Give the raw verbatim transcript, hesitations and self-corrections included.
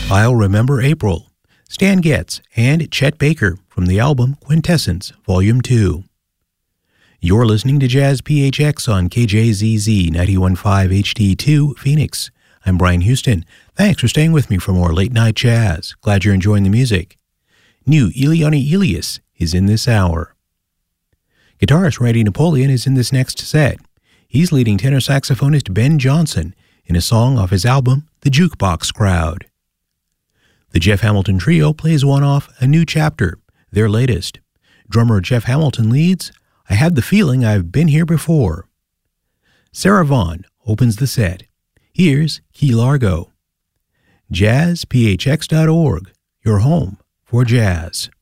I'll Remember April, Stan Getz and Chet Baker from the album Quintessence, Volume two. You're listening to Jazz P H X on K J Z Z ninety-one point five H D two, Phoenix. I'm Brian Houston. Thanks for staying with me for more late night jazz. Glad you're enjoying the music. New Eliane Elias is in this hour. Guitarist Randy Napoleon is in this next set. He's leading tenor saxophonist Ben Johnson in a song off his album, The Jukebox Crowd. The Jeff Hamilton Trio plays one off A New Chapter, their latest. Drummer Jeff Hamilton leads, I Had the Feeling I've Been Here Before. Sarah Vaughan opens the set. Here's Key Largo. jazz p h x dot org, your home for jazz.